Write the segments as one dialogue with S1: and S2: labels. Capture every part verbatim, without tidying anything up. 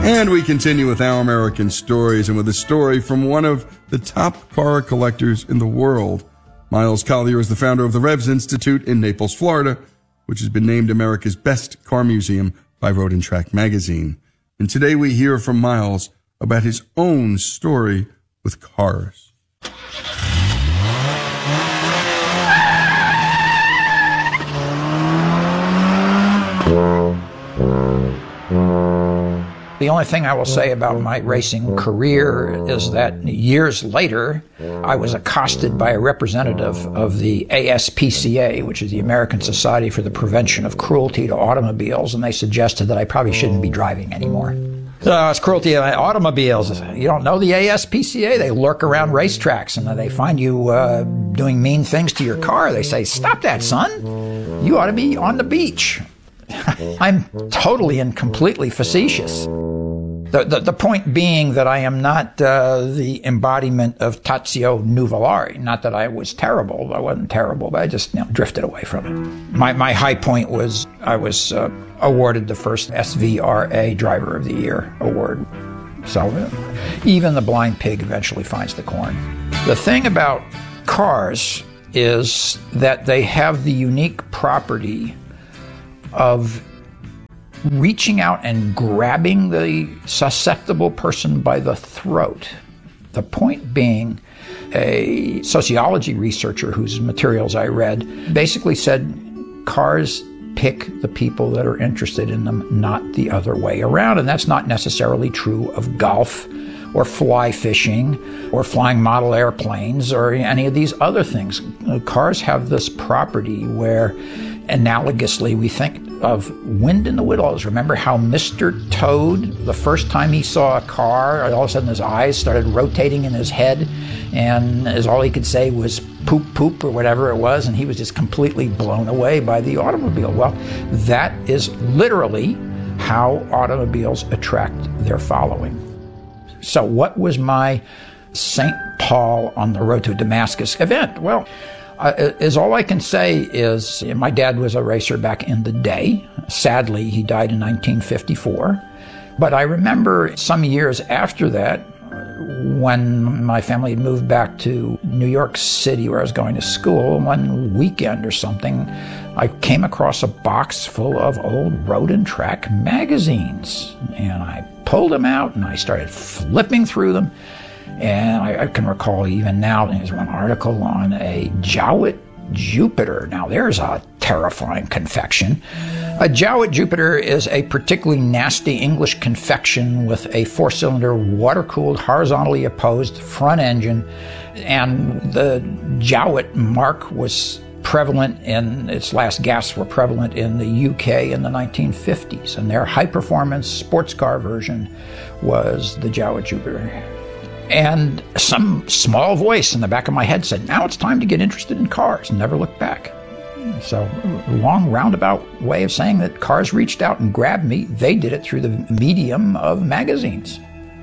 S1: And we continue with Our American Stories, and with a story from one of the top car collectors in the world. Miles Collier is the founder of the Revs Institute in Naples, Florida, which has been named America's best car museum by Road and Track magazine. And today we hear from Miles about his own story with cars.
S2: The only thing I will say about my racing career is that years later, I was accosted by a representative of the A S P C A, which is the American Society for the Prevention of Cruelty to Automobiles, and they suggested that I probably shouldn't be driving anymore. So it's cruelty to automobiles. You don't know the A S P C A? They lurk around racetracks, and they find you uh, doing mean things to your car. They say, "Stop that, son. You ought to be on the beach." I'm totally and completely facetious. The, the, the point being that I am not uh, the embodiment of Tazio Nuvolari. Not that I was terrible. I wasn't terrible, but I just you know, drifted away from it. My, my high point was I was uh, awarded the first S V R A Driver of the Year award. So uh, even the blind pig eventually finds the corn. The thing about cars is that they have the unique property of reaching out and grabbing the susceptible person by the throat. The point being, a sociology researcher whose materials I read basically said cars pick the people that are interested in them, not the other way around. And that's not necessarily true of golf or fly fishing or flying model airplanes or any of these other things. Cars have this property where analogously we think of wind in the willows. Remember how Mister Toad, the first time he saw a car, all of a sudden his eyes started rotating in his head, and as all he could say was poop, poop, or whatever it was, and he was just completely blown away by the automobile. Well, that is literally how automobiles attract their following. So what was my Saint Paul on the road to Damascus event? Well, Uh, is all I can say is my dad was a racer back in the day. Sadly, he died in nineteen fifty-four. But I remember some years after that, when my family had moved back to New York City where I was going to school, one weekend or something, I came across a box full of old Road and Track magazines. And I pulled them out and I started flipping through them. And I, I can recall even now, there's one article on a Jowett Jupiter. Now there's a terrifying confection. A Jowett Jupiter is a particularly nasty English confection with a four-cylinder water-cooled, horizontally opposed front engine. And the Jowett mark was prevalent in, its last gasps were prevalent in the U K in the nineteen fifties. And their high-performance sports car version was the Jowett Jupiter. And some small voice in the back of my head said, now it's time to get interested in cars, and never look back. So, long roundabout way of saying that cars reached out and grabbed me. They did it through the medium of magazines.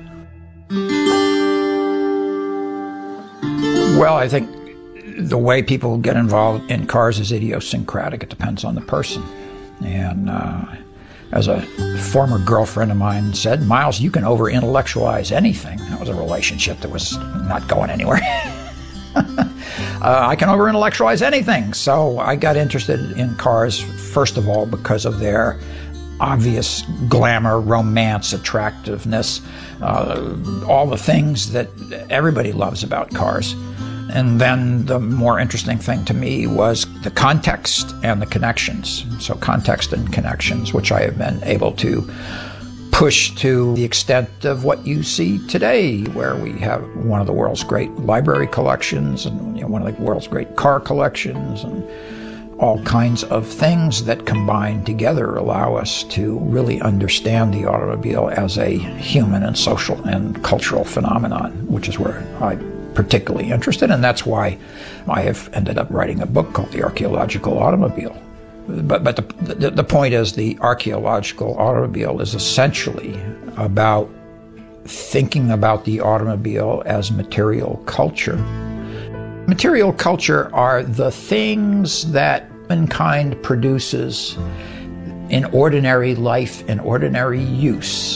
S2: Well, I think the way people get involved in cars is idiosyncratic. It depends on the person. And uh, as a former girlfriend of mine said, Miles, you can over-intellectualize anything. That was a relationship that was not going anywhere. uh, I can over-intellectualize anything. So I got interested in cars, first of all, because of their obvious glamour, romance, attractiveness, uh, all the things that everybody loves about cars. And then the more interesting thing to me was the context and the connections. So context and connections, which I have been able to push to the extent of what you see today, where we have one of the world's great library collections and you know, one of the world's great car collections and all kinds of things that combined together allow us to really understand the automobile as a human and social and cultural phenomenon, which is where I particularly interested, and that's why I have ended up writing a book called The Archaeological Automobile. But but the, the, the point is, the archaeological automobile is essentially about thinking about the automobile as material culture. Material culture are the things that mankind produces in ordinary life and ordinary use,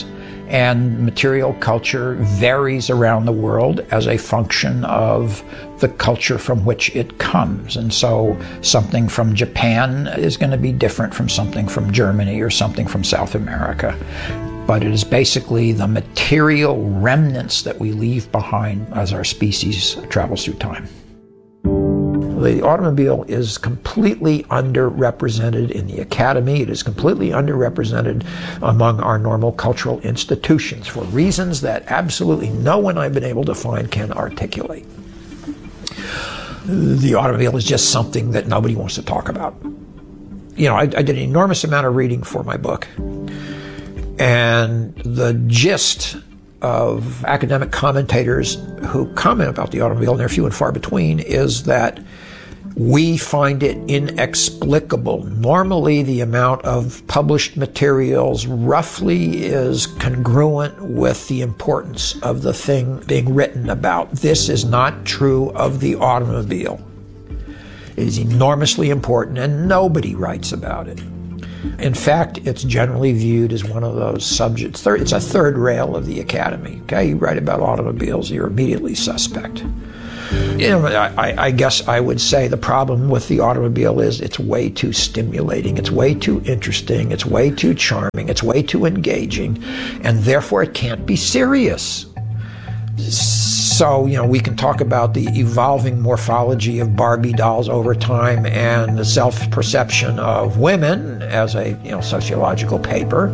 S2: And material culture varies around the world as a function of the culture from which it comes. And so something from Japan is going to be different from something from Germany or something from South America. But it is basically the material remnants that we leave behind as our species travels through time. The automobile is completely underrepresented in the academy. It is completely underrepresented among our normal cultural institutions for reasons that absolutely no one I've been able to find can articulate. The automobile is just something that nobody wants to talk about. You know, I, I did an enormous amount of reading for my book, and the gist of academic commentators who comment about the automobile, and they're few and far between, is that we find it inexplicable. Normally, the amount of published materials roughly is congruent with the importance of the thing being written about. This is not true of the automobile. It is enormously important, and nobody writes about it. In fact, it's generally viewed as one of those subjects. It's a third rail of the academy. Okay, you write about automobiles, you're immediately suspect. You know, I, I guess I would say the problem with the automobile is it's way too stimulating, it's way too interesting, it's way too charming, it's way too engaging, and therefore it can't be serious. So, you know, we can talk about the evolving morphology of Barbie dolls over time and the self-perception of women as a, you know, sociological paper,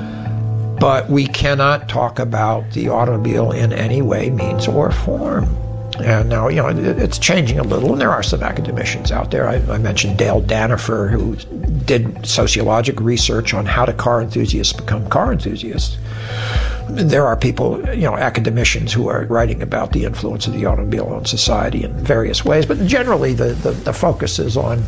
S2: but we cannot talk about the automobile in any way, means, or form. And now, you know, it's changing a little, and there are some academicians out there. I, I mentioned Dale Danifer, who did sociologic research on how do car enthusiasts become car enthusiasts. There are people, you know, academicians who are writing about the influence of the automobile on society in various ways, but generally the, the, the focus is on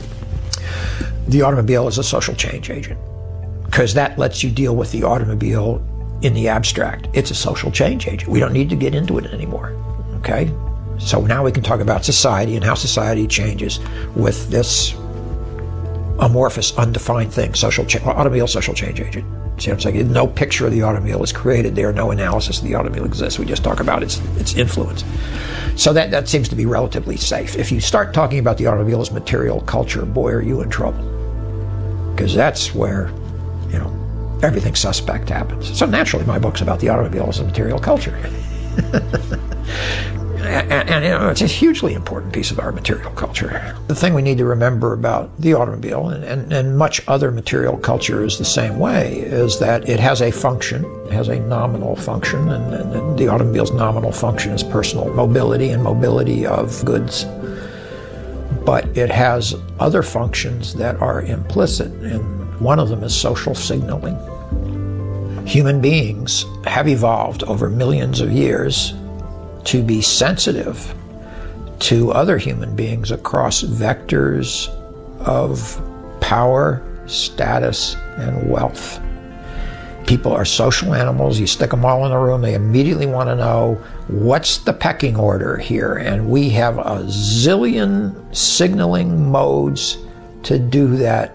S2: the automobile as a social change agent, because that lets you deal with the automobile in the abstract. It's a social change agent. We don't need to get into it anymore. Okay, so now we can talk about society and how society changes with this amorphous, undefined thing, social cha- automobile social change agent. See what I'm saying? No picture of the automobile is created there. No analysis of the automobile exists. We just talk about its its influence. So that, that seems to be relatively safe. If you start talking about the automobile as material culture, boy, are you in trouble. Because that's where, you know, everything suspect happens. So naturally, my book's about the automobile as a material culture. And, and you know, it's a hugely important piece of our material culture. The thing we need to remember about the automobile, and, and, and much other material culture is the same way, is that it has a function, it has a nominal function, and, and, and the automobile's nominal function is personal mobility and mobility of goods. But it has other functions that are implicit, and one of them is social signaling. Human beings have evolved over millions of years to be sensitive to other human beings across vectors of power, status, and wealth. People are social animals. You stick them all in a room, they immediately want to know what's the pecking order here. And we have a zillion signaling modes to do that,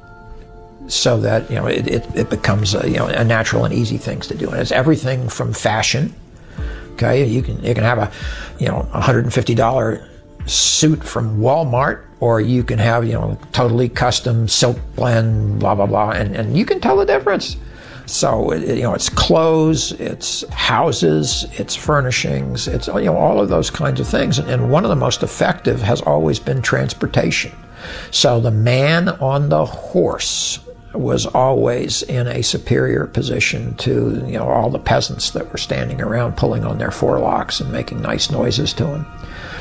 S2: so that, you know, it, it, it becomes a, you know, a natural and easy things to do. And it's everything from fashion. Okay, you can you can have a, you know, one hundred fifty dollars suit from Walmart, or you can have, you know, totally custom silk blend, blah blah blah, and, and you can tell the difference. So, you know, it's clothes, it's houses, it's furnishings, it's, you know, all of those kinds of things. And one of the most effective has always been transportation. So the man on the horse was always in a superior position to, you know, all the peasants that were standing around pulling on their forelocks and making nice noises to him.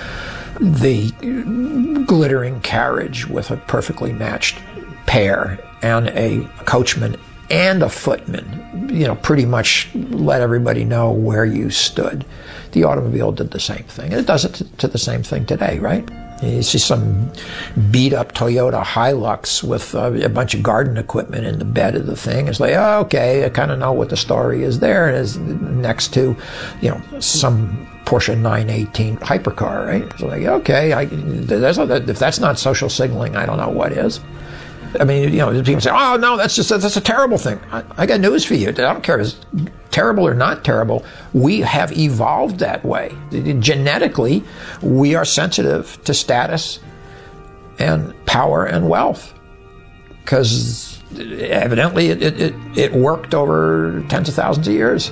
S2: The glittering carriage with a perfectly matched pair and a coachman and a footman, you know, pretty much let everybody know where you stood. The automobile did the same thing. And it does it to, to the same thing today, right? You see some beat-up Toyota Hilux with uh, a bunch of garden equipment in the bed of the thing. It's like, oh, okay, I kind of know what the story is there. And it's next to, you know, some Porsche nine eighteen hypercar, right? It's like, okay, I, there's a, if that's not social signaling, I don't know what is. I mean, you know, people say, oh, no, that's just, that's a terrible thing. I, I got news for you. I don't care if it's terrible or not terrible. We have evolved that way. Genetically, we are sensitive to status and power and wealth because evidently it, it, it worked over tens of thousands of years.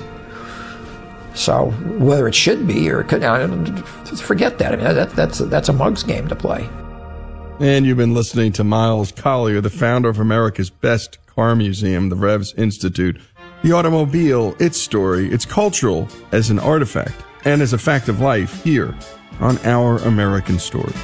S2: So whether it should be or it could, forget that. I mean, that, that's, that's a mug's game to play.
S1: And you've been listening to Miles Collier, the founder of America's best car museum, the Revs Institute. The automobile, its story, it's cultural as an artifact and as a fact of life here on Our American Stories.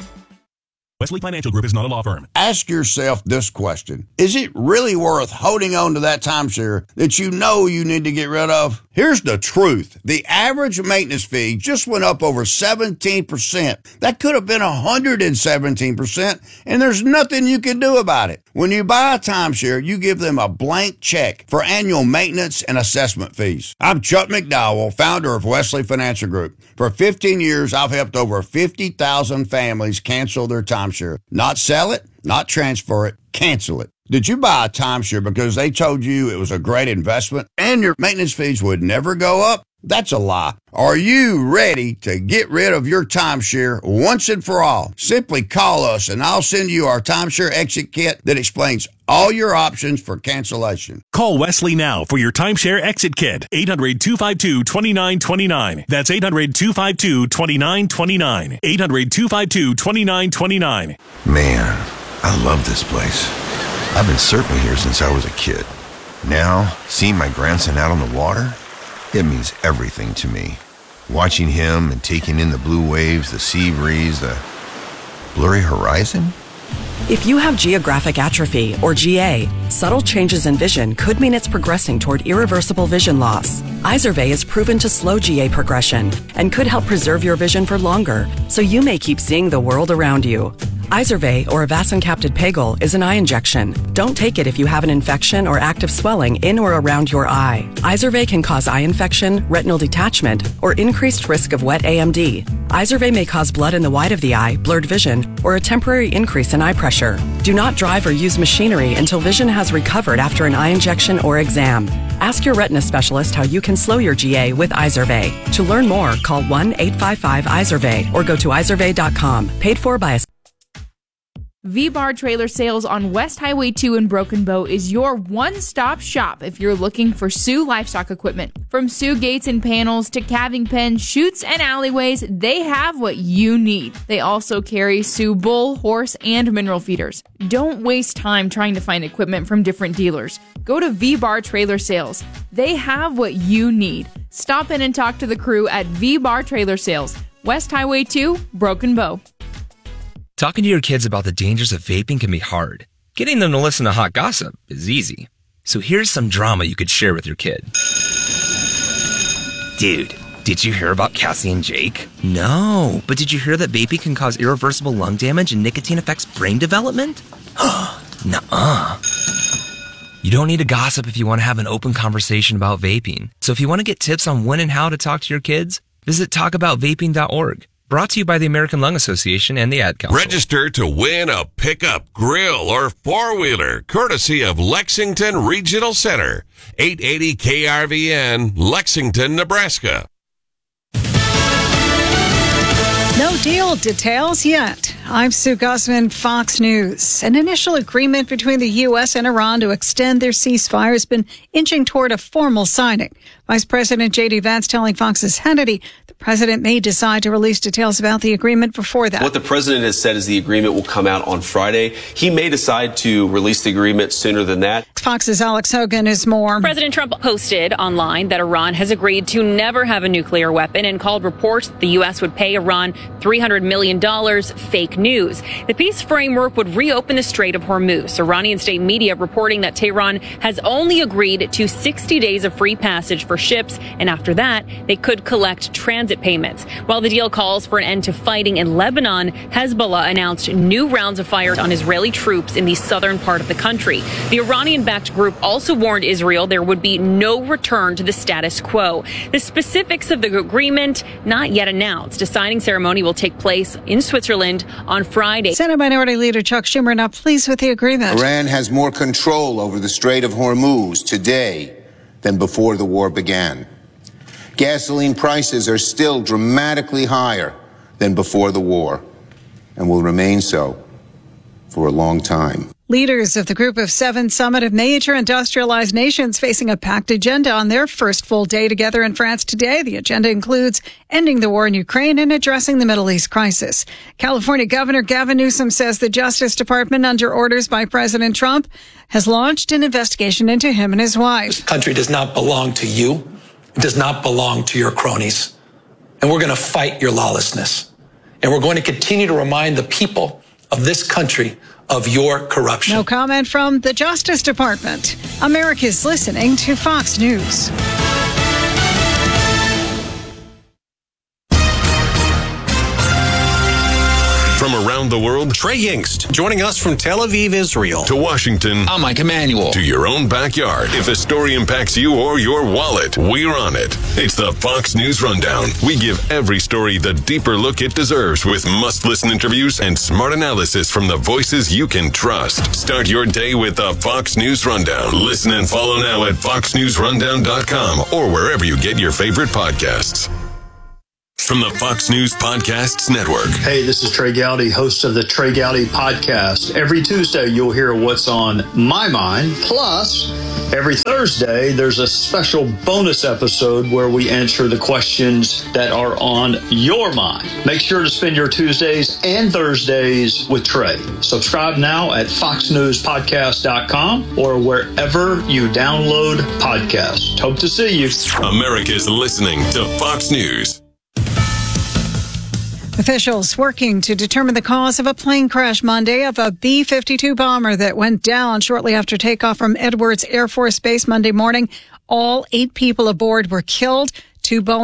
S3: Wesley Financial Group is not a law firm.
S4: Ask yourself this question. Is it really worth holding on to that timeshare that you know you need to get rid of? Here's the truth. The average maintenance fee just went up over seventeen percent. That could have been one hundred seventeen percent, and there's nothing you can do about it. When you buy a timeshare, you give them a blank check for annual maintenance and assessment fees. I'm Chuck McDowell, founder of Wesley Financial Group. For fifteen years, I've helped over fifty thousand families cancel their timeshare. Not sell it, not transfer it, cancel it. Did you buy a timeshare because they told you it was a great investment and your maintenance fees would never go up? That's a lie. Are you ready to get rid of your timeshare once and for all? Simply call us and I'll send you our timeshare exit kit that explains all your options for cancellation.
S3: Call Wesley now for your timeshare exit kit. eight hundred, two five two, two nine two nine. That's eight hundred, two five two, two nine two nine. eight hundred, two five two, two nine two nine.
S5: Man, I love this place. I've been surfing here since I was a kid. Now, seeing my grandson out on the water, it means everything to me. Watching him and taking in the blue waves, the sea breeze, the blurry horizon.
S6: If you have geographic atrophy, or G A, subtle changes in vision could mean it's progressing toward irreversible vision loss. Izervay is proven to slow G A progression and could help preserve your vision for longer, so you may keep seeing the world around you. Izervay, or avacincaptad pegol, is an eye injection. Don't take it if you have an infection or active swelling in or around your eye. Izervay can cause eye infection, retinal detachment, or increased risk of wet A M D. Izervay may cause blood in the white of the eye, blurred vision, or a temporary increase in eye pressure. Do not drive or use machinery until vision has recovered after an eye injection or exam. Ask your retina specialist how you can slow your G A with Izervay. To learn more, call one eight five five Izervay or go to izervay dot com. Paid for by a
S7: V-Bar Trailer Sales on West Highway two in Broken Bow is your one-stop shop if you're looking for Sioux livestock equipment. From Sioux gates and panels to calving pens, chutes, and alleyways, they have what you need. They also carry Sioux bull, horse, and mineral feeders. Don't waste time trying to find equipment from different dealers. Go to V-Bar Trailer Sales. They have what you need. Stop in and talk to the crew at V-Bar Trailer Sales, West Highway two, Broken Bow.
S8: Talking to your kids about the dangers of vaping can be hard. Getting them to listen to hot gossip is easy. So here's some drama you could share with your kid. Dude, did you hear about Cassie and Jake? No, but did you hear that vaping can cause irreversible lung damage and nicotine affects brain development? Nuh-uh. You don't need to gossip if you want to have an open conversation about vaping. So if you want to get tips on when and how to talk to your kids, visit talk about vaping dot org. Brought to you by the American Lung Association and the Ad Council.
S9: Register to win a pickup, grill, or four-wheeler, courtesy of Lexington Regional Center, eight eighty K R V N, Lexington, Nebraska.
S10: No deal details yet. I'm Sue Guzman, Fox News. An initial agreement between the U S and Iran to extend their ceasefire has been inching toward a formal signing. Vice President J D Vance telling Fox's Hannity the president may decide to release details about the agreement before that.
S11: What the president has said is the agreement will come out on Friday. He may decide to release the agreement sooner than that.
S10: Fox's Alex Hogan is more.
S12: President Trump posted online that Iran has agreed to never have a nuclear weapon and called reports the U S would pay Iran three hundred million dollars fake news. The peace framework would reopen the Strait of Hormuz. Iranian state media reporting that Tehran has only agreed to sixty days of free passage for ships, and after that, they could collect transit payments. While the deal calls for an end to fighting in Lebanon, Hezbollah announced new rounds of fire on Israeli troops in the southern part of the country. The Iranian-backed group also warned Israel there would be no return to the status quo. The specifics of the agreement not yet announced. A signing ceremony will take place in Switzerland on Friday.
S10: Senate Minority Leader Chuck Schumer not pleased with the agreement.
S13: Iran has more control over the Strait of Hormuz today than before the war began. Gasoline prices are still dramatically higher than before the war and will remain so for a long time.
S10: Leaders of the Group of Seven summit of major industrialized nations facing a packed agenda on their first full day together in France today. The agenda includes ending the war in Ukraine and addressing the Middle East crisis. California Governor Gavin Newsom says the Justice Department, under orders by President Trump, has launched an investigation into him and his wife.
S14: This country does not belong to you. It does not belong to your cronies. And we're going to fight your lawlessness. And we're going to continue to remind the people of this country of your corruption.
S10: No comment from the Justice Department. America's listening to Fox News.
S9: From around the world,
S15: Trey Yingst, joining us from Tel Aviv, Israel.
S9: To Washington,
S15: I'm Mike Emanuel.
S9: To your own backyard. If a story impacts you or your wallet, we're on it. It's the Fox News Rundown. We give every story the deeper look it deserves with must-listen interviews and smart analysis from the voices you can trust. Start your day with the Fox News Rundown. Listen and follow now at fox news rundown dot com or wherever you get your favorite podcasts. From the Fox News Podcasts Network.
S16: Hey, this is Trey Gowdy, host of the Trey Gowdy Podcast. Every Tuesday, you'll hear what's on my mind. Plus, every Thursday, there's a special bonus episode where we answer the questions that are on your mind. Make sure to spend your Tuesdays and Thursdays with Trey. Subscribe now at fox news podcast dot com or wherever you download podcasts. Hope to see you.
S9: America's listening to Fox News.
S10: Officials working to determine the cause of a plane crash Monday of a B fifty-two bomber that went down shortly after takeoff from Edwards Air Force Base Monday morning. All eight people aboard were killed. Two Boeing